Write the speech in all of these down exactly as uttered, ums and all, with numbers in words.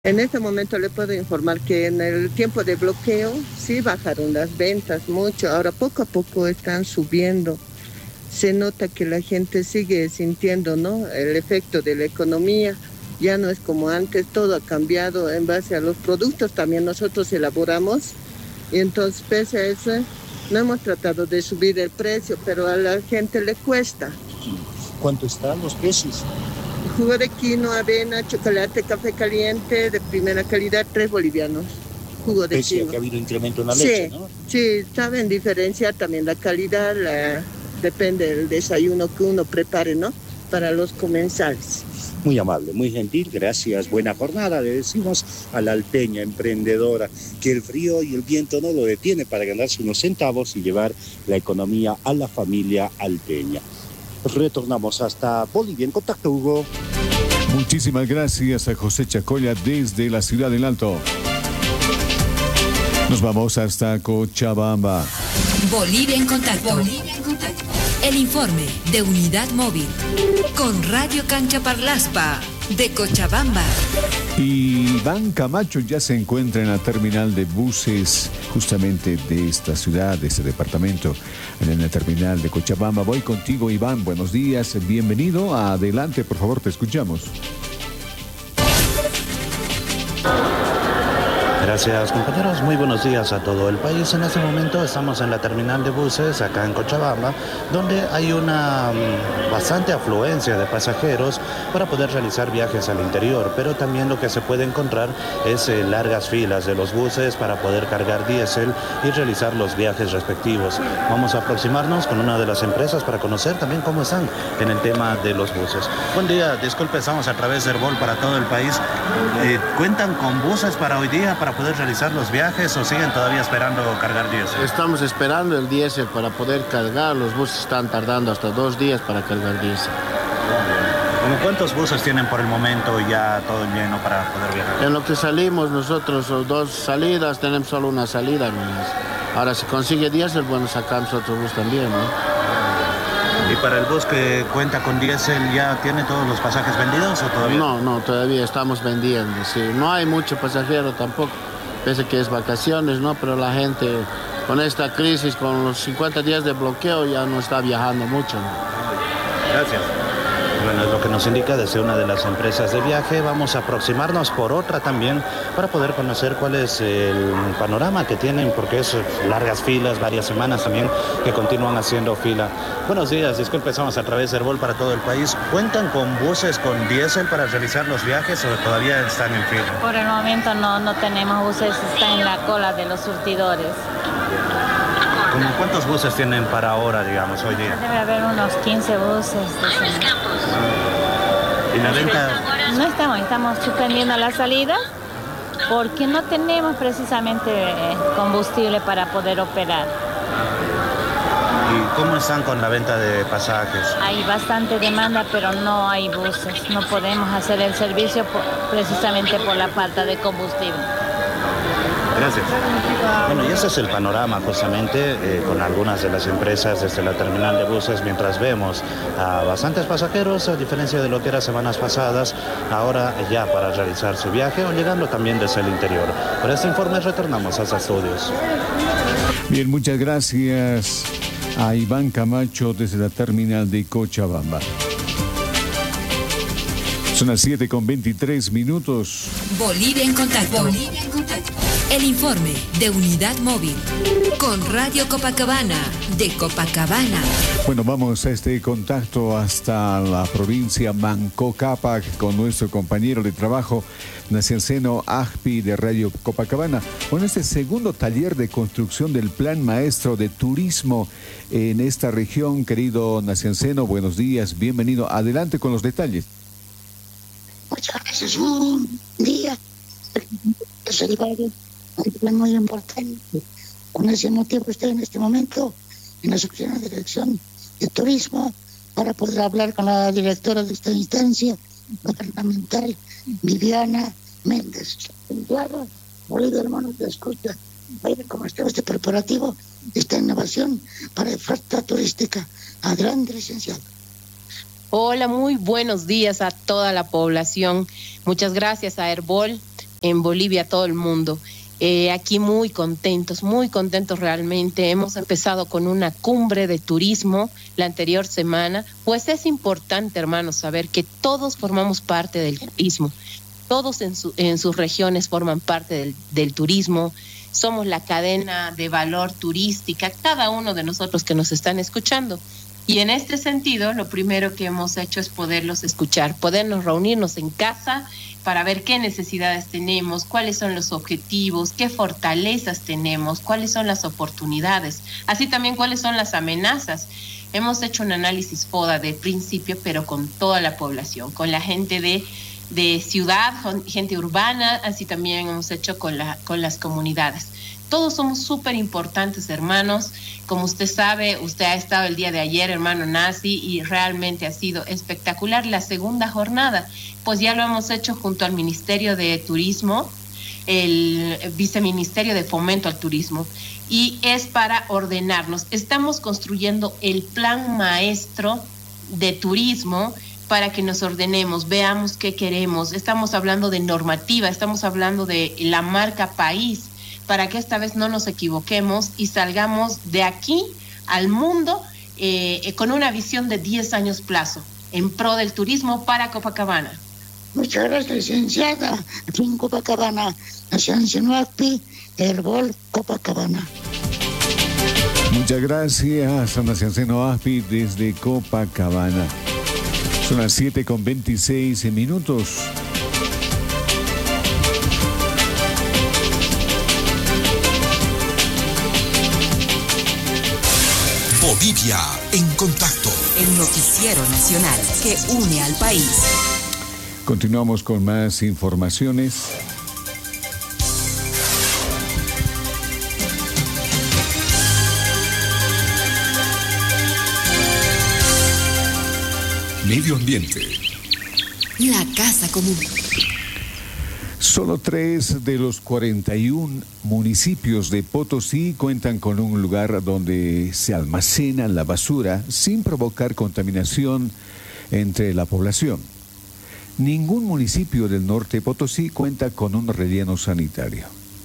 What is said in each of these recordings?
En este momento le puedo informar que en el tiempo de bloqueo sí bajaron las ventas mucho, ahora poco a poco están subiendo. Se nota que la gente sigue sintiendo, ¿no?, el efecto de la economía. Ya no es como antes, todo ha cambiado en base a los productos, también nosotros elaboramos y entonces pese a eso no hemos tratado de subir el precio, pero a la gente le cuesta. ¿Cuánto están los precios? Jugo de quinoa, avena, chocolate, café caliente de primera calidad, tres bolivianos. Jugo de Pese a quinoa. que ha habido incremento en la Sí, leche, ¿no? sí, saben diferenciar también la calidad, la, depende del desayuno que uno prepare, ¿no?, para los comensales. Muy amable, muy gentil, gracias, buena jornada. Le decimos a la alteña emprendedora que el frío y el viento no lo detiene para ganarse unos centavos y llevar la economía a la familia alteña. Retornamos hasta Bolivia. En contacto, Hugo. Muchísimas gracias a José Chacoya desde la ciudad del Alto. Nos vamos hasta Cochabamba. Bolivia en contacto. Bolivia en contacto. El informe de Unidad Móvil con Radio Cancha Parlaspa de Cochabamba. Y Iván Camacho ya se encuentra en la terminal de buses justamente de esta ciudad, de este departamento, en la terminal de Cochabamba. Voy contigo, Iván. Buenos días, bienvenido. Adelante, por favor, te escuchamos. Gracias, compañeros. Muy buenos días a todo el país. En este momento estamos en la terminal de buses acá en Cochabamba, donde hay una um, bastante afluencia de pasajeros para poder realizar viajes al interior, pero también lo que se puede encontrar es eh, largas filas de los buses para poder cargar diésel y realizar los viajes respectivos. Vamos a aproximarnos con una de las empresas para conocer también cómo están en el tema de los buses. Buen día, disculpe, estamos a través de Herbol para todo el país. Eh, ¿Cuentan con buses para hoy día para poder realizar los viajes o siguen todavía esperando cargar diésel? Estamos esperando el diésel para poder cargar. Los buses están tardando hasta dos días para cargar diésel. ¿Cómo cuántos buses tienen por el momento ya todo lleno para poder viajar? En lo que salimos nosotros, dos salidas, tenemos solo una salida nomás. Ahora si consigue diésel, bueno, sacamos otro bus también, ¿no? ¿Y para el bus que cuenta con diésel ya tiene todos los pasajes vendidos o todavía? No, no, todavía estamos vendiendo, sí. No hay mucho pasajero tampoco, pese que es vacaciones, ¿no? Pero la gente con esta crisis, con los cincuenta días de bloqueo, ya no está viajando mucho, ¿no? Gracias. Bueno, es lo que nos indica desde una de las empresas de viaje. Vamos a aproximarnos por otra también para poder conocer cuál es el panorama que tienen, porque es largas filas, varias semanas también que continúan haciendo fila. Buenos días, disculpe, estamos a través de Herbol para todo el país. ¿Cuentan con buses con diésel para realizar los viajes o todavía están en fila? Por el momento no, no tenemos buses, está en la cola de los surtidores. ¿Cómo cuántos buses tienen para ahora, digamos, hoy día? Debe haber unos quince buses. ¿Y la venta? No estamos, estamos suspendiendo la salida porque no tenemos precisamente combustible para poder operar. ¿Y cómo están con la venta de pasajes? Hay bastante demanda, pero no hay buses. No podemos hacer el servicio por, precisamente por la falta de combustible. Gracias. Bueno, y ese es el panorama justamente eh, con algunas de las empresas desde la terminal de buses, mientras vemos a bastantes pasajeros, a diferencia de lo que era semanas pasadas, ahora ya para realizar su viaje o llegando también desde el interior. Por este informe retornamos a los estudios. Bien, muchas gracias a Iván Camacho desde la terminal de Cochabamba. Son las siete con veintitrés minutos. Bolivia en contacto. Bolivia en contacto. El informe de Unidad Móvil con Radio Copacabana de Copacabana. Bueno, vamos a este contacto hasta la provincia Manco Cápac con nuestro compañero de trabajo, Nacianceno Agpi de Radio Copacabana, con este segundo taller de construcción del Plan Maestro de Turismo en esta región. Querido Nacianceno, buenos días, bienvenido. Adelante con los detalles. Muchas gracias. Un día un plan muy importante. Con ese motivo estoy en este momento en la Sección de Dirección de Turismo para poder hablar con la directora de esta instancia gubernamental, Viviana Méndez. Claro, Bolivia, hermano, te escucha. Vaya cómo está este preparativo, esta innovación para oferta turística. Adelante, licenciado. Hola, muy buenos días a toda la población. Muchas gracias a Herbol en Bolivia a todo el mundo. Eh, aquí muy contentos, muy contentos realmente. Hemos empezado con una cumbre de turismo la anterior semana. Pues es importante, hermanos, saber que todos formamos parte del turismo. Todos en, su, en sus regiones forman parte del, del turismo. Somos la cadena de valor turística, cada uno de nosotros que nos están escuchando. Y en este sentido, lo primero que hemos hecho es poderlos escuchar, podernos reunirnos en casa para ver qué necesidades tenemos, cuáles son los objetivos, qué fortalezas tenemos, cuáles son las oportunidades, así también cuáles son las amenazas. Hemos hecho un análisis FODA de principio, pero con toda la población, con la gente de, de ciudad, gente urbana, así también hemos hecho con, la, con las comunidades. Todos somos súper importantes, hermanos. Como usted sabe, usted ha estado el día de ayer, hermano Nazi, y realmente ha sido espectacular la segunda jornada. Pues ya lo hemos hecho junto al Ministerio de Turismo, el Viceministerio de Fomento al Turismo, y es para ordenarnos. Estamos construyendo el plan maestro de turismo para que nos ordenemos, veamos qué queremos. Estamos hablando de normativa, estamos hablando de la marca país, para que esta vez no nos equivoquemos y salgamos de aquí al mundo eh, con una visión de diez años plazo en pro del turismo para Copacabana. Muchas gracias, licenciada. En Copacabana, Nación Sinuacpi, Herbol Copacabana. Muchas gracias a Nación Sinuacpi desde Copacabana. Son las siete con veintiséis minutos. Bolivia en contacto. El noticiero nacional que une al país. Continuamos con más informaciones. Medio ambiente. La casa común. Solo tres de los cuarenta y uno municipios de Potosí cuentan con un lugar donde se almacena la basura sin provocar contaminación entre la población. Ningún municipio del norte de Potosí cuenta con un relleno sanitario.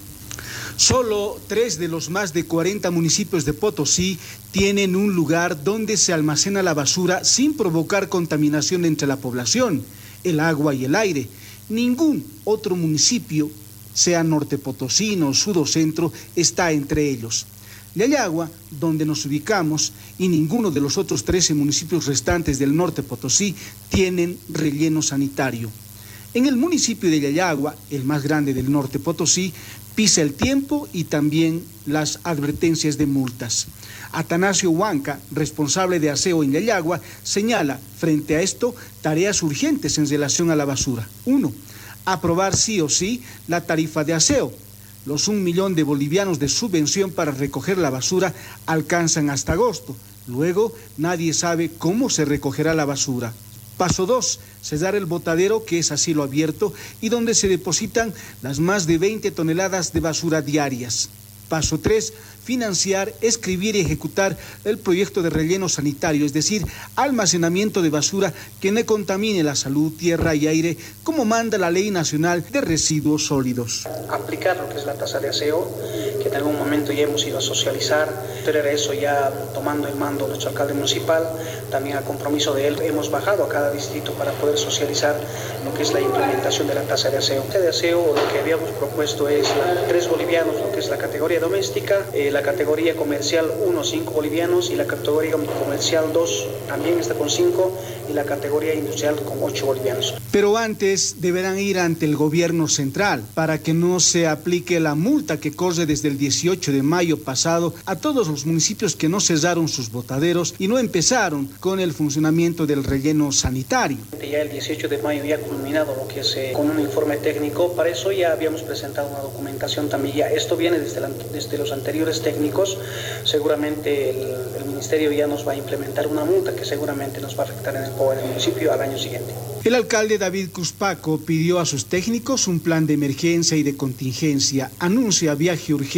Solo tres de los más de cuarenta municipios de Potosí tienen un lugar donde se almacena la basura sin provocar contaminación entre la población, el agua y el aire. Ningún otro municipio, sea norte potosino o sudocentro, está entre ellos. Yayagua, donde nos ubicamos, y ninguno de los otros trece municipios restantes del norte Potosí tienen relleno sanitario. En el municipio de Yayagua, el más grande del norte Potosí, pisa el tiempo y también las advertencias de multas. Atanasio Huanca, responsable de aseo en Yayagua, señala frente a esto tareas urgentes en relación a la basura. Uno, aprobar sí o sí la tarifa de aseo. Los un millón de bolivianos de subvención para recoger la basura alcanzan hasta agosto. Luego, nadie sabe cómo se recogerá la basura. Paso dos, sellar el botadero, que es a cielo abierto y donde se depositan las más de veinte toneladas de basura diarias. Paso tres, financiar, escribir y ejecutar el proyecto de relleno sanitario, es decir, almacenamiento de basura que no contamine la salud, tierra y aire, como manda la Ley Nacional de Residuos Sólidos. Aplicar lo que es la tasa de aseo, que en algún momento ya hemos ido a socializar, pero era eso ya tomando el mando nuestro alcalde municipal, también a compromiso de él, hemos bajado a cada distrito para poder socializar lo que es la implementación de la tasa de aseo. La tasa de aseo, lo que habíamos propuesto es la, tres bolivianos, lo que es la categoría doméstica, eh, la categoría comercial uno, cinco bolivianos, y la categoría comercial dos también está con cinco, y la categoría industrial con ocho bolivianos. Pero antes deberán ir ante el gobierno central para que no se aplique la multa que corre desde el dieciocho de mayo pasado a todos los municipios que no cesaron sus botaderos y no empezaron con el funcionamiento del relleno sanitario. Ya el dieciocho de mayo ya ha culminado lo que es eh, con un informe técnico. Para eso ya habíamos presentado una documentación también. Ya esto viene desde, la, desde los anteriores técnicos. Seguramente el, el ministerio ya nos va a implementar una multa que seguramente nos va a afectar en el pago del municipio al año siguiente. El alcalde David Cruzpaco pidió a sus técnicos un plan de emergencia y de contingencia, anuncia viaje urgente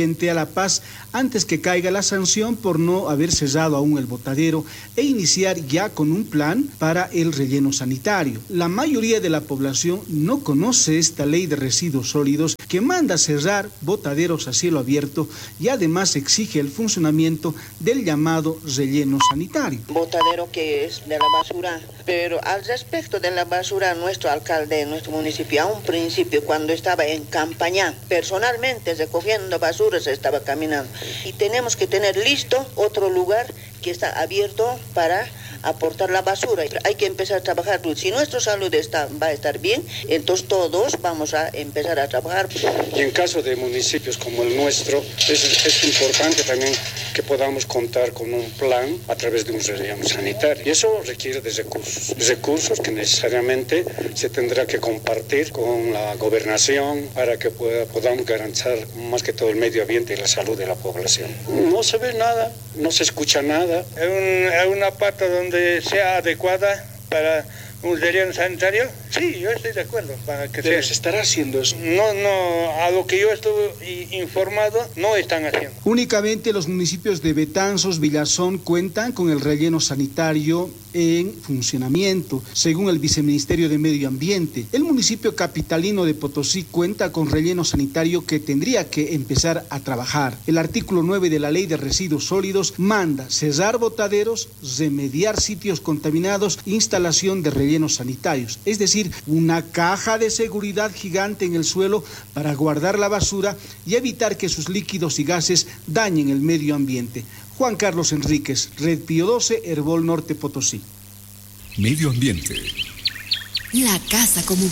urgente a La Paz antes que caiga la sanción por no haber cerrado aún el botadero e iniciar ya con un plan para el relleno sanitario. La mayoría de la población no conoce esta ley de residuos sólidos que manda cerrar botaderos a cielo abierto y además exige el funcionamiento del llamado relleno sanitario. Botadero que es de la basura, pero al respecto de la basura, nuestro alcalde de nuestro municipio, a un principio cuando estaba en campaña, personalmente recogiendo basuras estaba caminando, y tenemos que tener listo otro lugar que está abierto para aportar la basura. Hay que empezar a trabajar. Si nuestra salud está, va a estar bien, entonces todos vamos a empezar a trabajar. Y en caso de municipios como el nuestro, es, es importante también que podamos contar con un plan a través de un relleno sanitario. Y eso requiere de recursos. Recursos que necesariamente se tendrá que compartir con la gobernación para que pueda, podamos garantizar más que todo el medio ambiente y la salud de la población. No se ve nada, no se escucha nada. Es un, una parte donde sea adecuada para un relleno sanitario, sí, yo estoy de acuerdo. Para que Pero sea. se estará haciendo eso. No, no, a lo que yo estuve informado, no están haciendo. Únicamente los municipios de Betanzos, Villazón cuentan con el relleno sanitario en funcionamiento, según el Viceministerio de Medio Ambiente. El municipio capitalino de Potosí cuenta con relleno sanitario que tendría que empezar a trabajar. El artículo nueve de la Ley de Residuos Sólidos manda cerrar botaderos, remediar sitios contaminados, instalación de rellenos sanitarios, es decir, una caja de seguridad gigante en el suelo para guardar la basura y evitar que sus líquidos y gases dañen el medio ambiente. Juan Carlos Enríquez, Red Pío doce, Herbol Norte, Potosí. Medio ambiente. La casa común.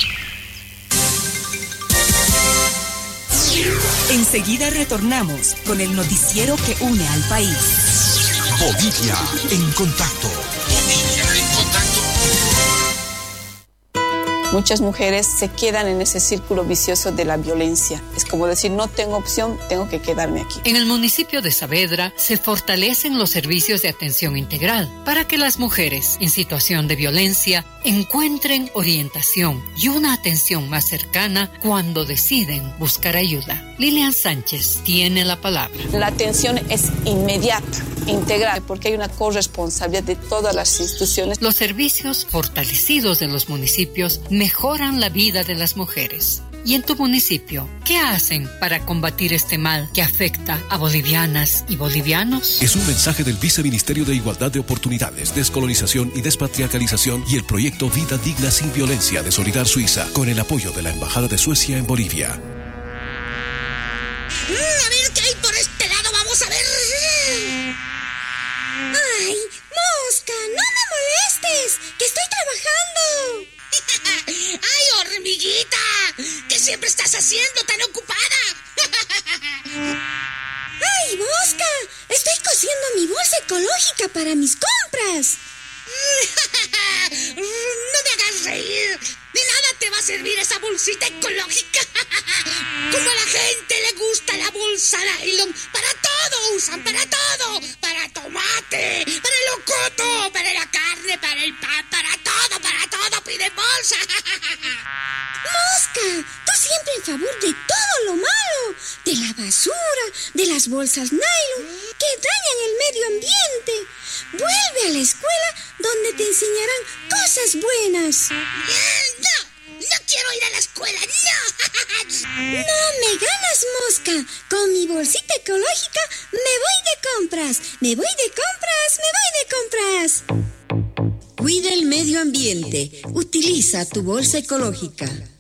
Enseguida retornamos con el noticiero que une al país. Bolivia en contacto. Bolivia en contacto. Muchas mujeres se quedan en ese círculo vicioso de la violencia. Es como decir, no tengo opción, tengo que quedarme aquí. En el municipio de Saavedra se fortalecen los servicios de atención integral para que las mujeres en situación de violencia encuentren orientación y una atención más cercana cuando deciden buscar ayuda. Lilian Sánchez tiene la palabra. La atención es inmediata, integral, porque hay una corresponsabilidad de todas las instituciones. Los servicios fortalecidos en los municipios mejoran la vida de las mujeres. ¿Y en tu municipio, qué hacen para combatir este mal que afecta a bolivianas y bolivianos? Es un mensaje del Viceministerio de Igualdad de Oportunidades, Descolonización y Despatriarcalización y el proyecto Vida Digna Sin Violencia de Solidar Suiza, con el apoyo de la Embajada de Suecia en Bolivia. Mm, a ver qué hay por este lado, vamos a ver. ¡Ay, mosca! ¡No me molestes! ¡Que estoy trabajando! ¡Ay, hormiguita! ¿Qué siempre estás haciendo tan ocupada? ¡Ay, mosca! Estoy cosiendo mi bolsa ecológica para mis compras. No me hagas reír. De nada te va a servir esa bolsita ecológica. Como a la gente le gusta la bolsa nylon. Para todo usan, para todo. Para tomate, para el locoto, para la carne, para el pan, para todo, para todo piden bolsa. Mosca, tú siempre en favor de todo lo malo. De la basura, de las bolsas nylon que dañan el medio ambiente. Vuelve a la escuela donde te enseñarán cosas buenas. ¡No! ¡No quiero ir a la escuela! ¡No! ¡No me ganas, mosca! Con mi bolsita ecológica me voy de compras. Me voy de compras, me voy de compras. Cuida el medio ambiente. Utiliza tu bolsa ecológica.